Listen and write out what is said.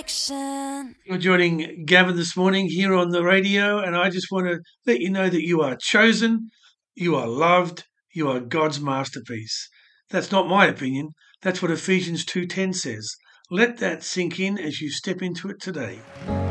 direction. You're joining Gavin this morning here on the radio, and I just want to let you know that you are chosen, you are loved, you are God's masterpiece. That's not my opinion. That's what Ephesians 2:10 says. Let that sink in as you step into it today.